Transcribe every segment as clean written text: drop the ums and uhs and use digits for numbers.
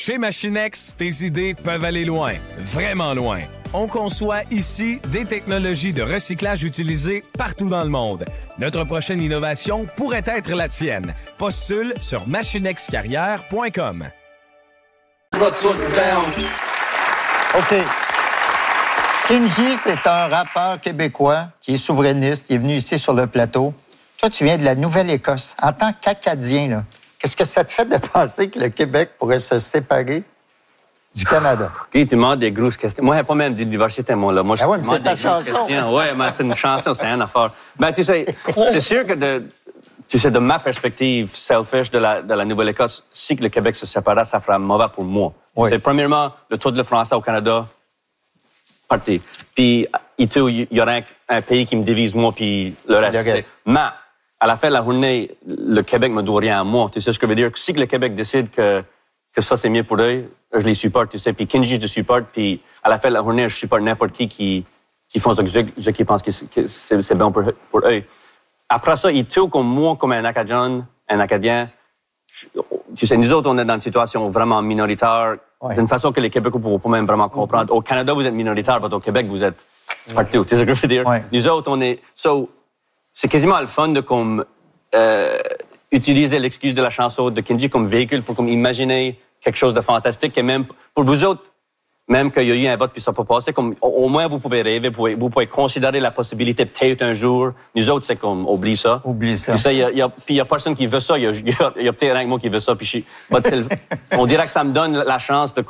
Chez Machinex, tes idées peuvent aller loin, vraiment loin. On conçoit ici des technologies de recyclage utilisées partout dans le monde. Notre prochaine innovation pourrait être la tienne. Postule sur machinexcarrière.com. OK. Kenji, c'est un rappeur québécois qui est souverainiste. Il est venu ici sur le plateau. Toi, tu viens de la Nouvelle-Écosse. En tant qu'Acadien, là, qu'est-ce que ça te fait de penser que le Québec pourrait se séparer du Canada? OK, tu demandes des grosses questions. Moi, il n'y a pas même d'université, moi, là. Moi, je mais demande c'est ta des grosses chanson. questions. Oui, mais c'est une chanson, c'est une affaire. Ben, tu sais, c'est sûr que de ma perspective selfish de la Nouvelle-Écosse, si que le Québec se séparait, ça ferait mauvais pour moi. Oui. C'est premièrement, le taux de français au Canada, parti. Puis, il y aurait un pays qui me divise, moi, puis le reste. Mais, à la fin de la journée, le Québec me doit rien à moi. Tu sais ce que je veux dire? Si que le Québec décide que ça, c'est mieux pour eux, je les supporte, tu sais. Puis Kenji, je le supporte. Puis, à la fin de la journée, je supporte n'importe qui font ce que qui pense que c'est bien pour eux. Après ça, il tue comme moi, comme un Acadien. Tu sais, nous autres, on est dans une situation vraiment minoritaire, d'une façon que les Québécois ne pourront pas même vraiment comprendre. Au Canada, vous êtes minoritaire, mais au Québec, vous êtes partout. Tu sais ce que je veux dire? Nous autres, on est... c'est quasiment le fun de utiliser l'excuse de la chanson de Kenji comme véhicule pour imaginer quelque chose de fantastique. Et même pour vous autres, même qu'il y a eu un vote puis ça peut passer, au moins vous pouvez rêver, vous pouvez considérer la possibilité peut-être un jour. Nous autres, c'est comme oublie ça. Oublie ça. Puis il y a personne qui veut ça. Il y a peut-être rien que moi qui veut ça. Puis on dirait que ça me donne la chance de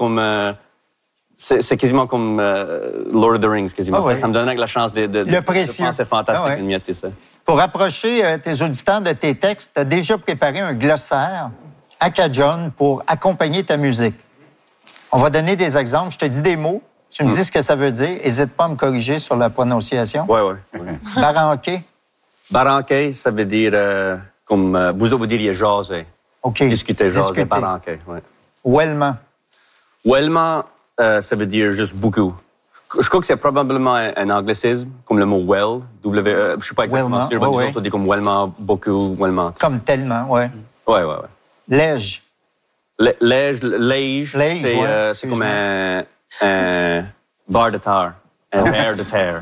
c'est quasiment comme Lord of the Rings, quasiment. Ça me donnerait la chance de penser fantastique une miette, tu sais. Pour approcher tes auditeurs de tes textes, tu as déjà préparé un glossaire acadian pour accompagner ta musique. On va donner des exemples. Je te dis des mots. Tu me dis ce que ça veut dire. N'hésite pas à me corriger sur la prononciation. Oui. Baranqué. Baranqué, ça veut dire comme vous vous diriez jaser. OK. Discuter, jaser, baranqué. Ouais. Wellman. Wellman, ça veut dire juste beaucoup. Je crois que c'est probablement un anglicisme, comme le mot well, W-E. Je ne suis pas exactement sûr, mais nous autres, on dit comme wellman, beaucoup, wellman. Comme tellement, oui. Oui. Lège. Lège, c'est comme un var de terre, un verre de terre.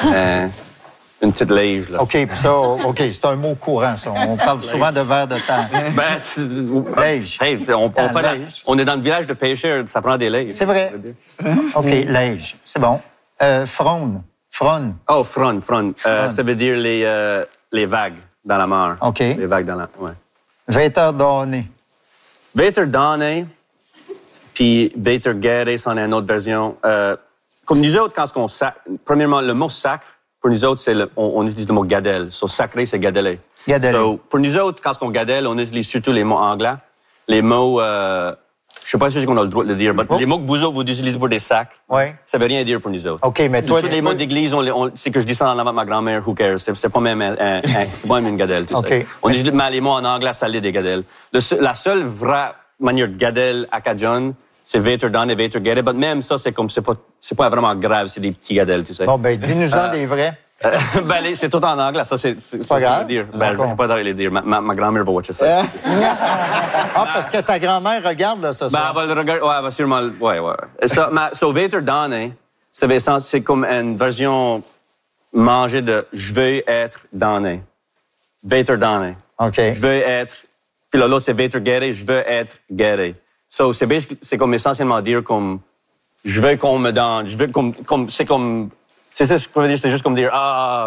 Une petite lège, là. OK, c'est un mot courant, ça. On parle souvent de verre de terre. Lège. Hey, on est dans le village de pêcheurs, ça prend des lèges. C'est vrai. OK, lège. C'est bon. Frône. Oh, frône. Ça veut dire les vagues dans la mer. OK. Les vagues dans la... Ouais. Vêteur donné. Vêteur donné, puis vêteur guéré, c'en est une autre version. Comme nous autres, quand on premièrement, le mot sacre, pour nous autres, on utilise le mot gadelle. So, sacré, c'est gadelle. So, pour nous autres, quand on gadelle, on utilise surtout les mots anglais. Les mots, je ne sais pas si on a le droit de le dire, mais les mots que vous autres, vous utilisez pour des sacs, ça ne veut rien dire pour nous autres. OK, mais toi... Tous les mots d'église, c'est que je dis ça dans la ma grand-mère, who cares? C'est pas même une gadelle, tu sais. On utilise les mots en anglais, ça l'est des gadelles. La seule vraie manière de gadelle acadienne, c'est vêteur donné, vêteur guéré. Mais même ça, c'est pas vraiment grave, c'est des petits gadelles, tu sais. Bon, ben dis-nous-en des vrais. C'est tout en anglais, ça, c'est pas grave. Je ne peux pas les dire. Ma grand-mère va watcher ça. Parce que ta grand-mère regarde, là, ce soir. Elle va le regarder, elle va sûrement... Ouais. So, vêteur donné, c'est comme une version mangée de « je veux être donné ». Vêteur donné. OK. Je veux être... Puis l'autre, c'est vêteur guéré, je veux être guéri. So, c'est comme essentiellement dire comme je veux qu'on me donne, je veux c'est comme c'est ça ce que je veux dire, c'est juste comme dire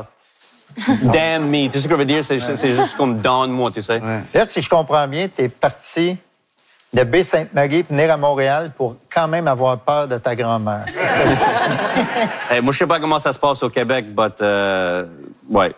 damn me, tu sais ce que je veux dire, c'est juste comme donne-moi, tu sais. Là, si je comprends bien, tu es parti de Baie-Sainte-Marie pour venir à Montréal pour quand même avoir peur de ta grand-mère. C'est ça? Hey, moi, je sais pas comment ça se passe au Québec, but ouais.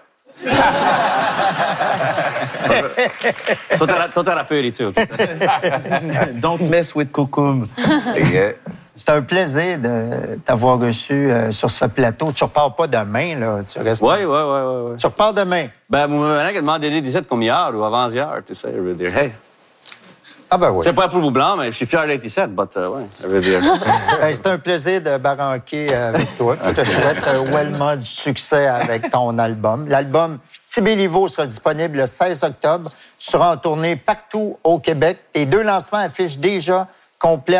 Toi, t'as la peur et tout. Don't mess with Kokoum. C'est un plaisir de t'avoir reçu sur ce plateau. Tu repars pas demain, là. Tu restes. Oui. Tu repars demain. Ben, vous m'avez demandé d'être comme hier ou avant-hier, tu sais, je veux dire, hey. Ah ben oui. C'est pas pour vous blanc, mais je suis fier d'être ici, but ouais, je veux dire. C'est un plaisir de baranquer avec toi. Je te souhaite vraiment du succès avec ton album. L'album Tibéliveau sera disponible le 16 octobre. Tu seras en tournée partout au Québec. Tes 2 lancements affichent déjà complet